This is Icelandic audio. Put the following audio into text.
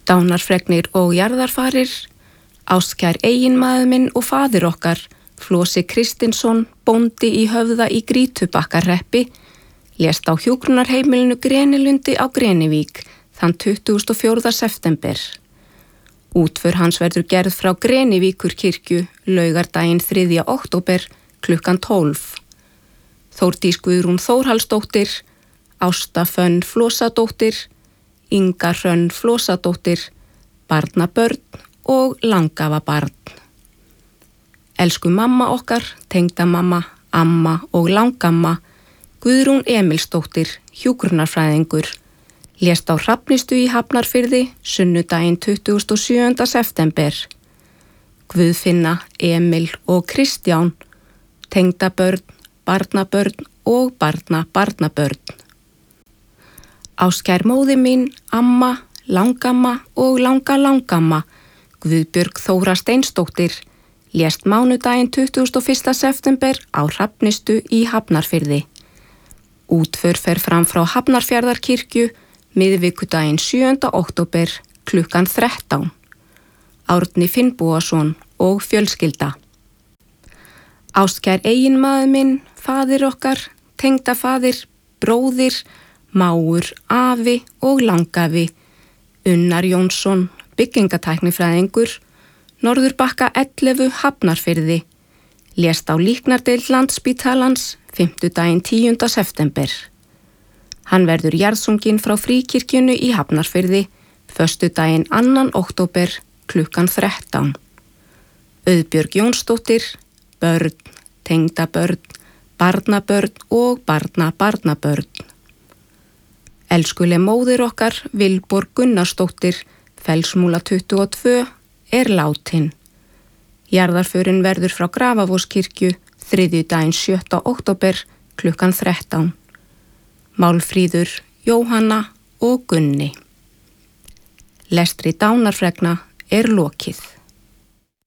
Dánarfregnir og jarðarfarir, ástkær eiginmaður minn og faðir okkar, Flosi Kristinsson, bóndi í Höfða í Grýtubakkarhreppi, lést á hjúkrunarheimilinu Grenilundi á Grenivík þann 24. september. Útför hans verður gerð frá Grenivíkurkirkju laugardaginn 3. október klukkan 12. Þórdís Guðrún Þórhallsdóttir, Ásta Fönn Flosadóttir, Inga Hrönn Flosadóttir, barnabörn og langafabarn. Elsku mamma okkar, tengdamamma, amma og langamma, Guðrún Emilsdóttir, hjúkrunarfræðingur, lést á Hrafnistu í Hafnarfirði sunnudaginn 27. september. Guðfinna, Emil og Kristján, tengdabörn, barnabörn og barnabarnabörn. Ástkær móðir mín, amma, langamma og langamma, Guðbjörg Þóra Steinsdóttir, lést mánudaginn 21. september á Hrafnistu í Hafnarfirði. Útför fer fram frá Hafnarfjarðarkirkju miðvikudaginn 7. október klukkan 13. Árni Finnbogason og fjölskylda. Ástkær eiginmaður minn, faðir okkar, tengdafaðir, bróðir, mágur, afi og langafi, Unnar Jónsson, byggingatæknifræðingur, Norðurbakka 11 Hafnarfirði, lést á líknardeild Landspítalans fimmtudaginn 10. september. Hann verður jarðsunginn frá Fríkirkjunni í Hafnarfirði föstudaginn 2. október klukkan 13. Auðbjörg Jónsdóttir, börn, tengdabörn, barnabörn og barnabarnabörn. Elskuleg móðir okkar, Vilborg Gunnarsdóttir, Fellsmúla 22, er látin. Jarðarförin verður frá Grafavogskirkju þriðjudaginn 7. október klukkan 13. Málfríður, Jóhanna og Gunni. Lestri dánarfregna er lokið.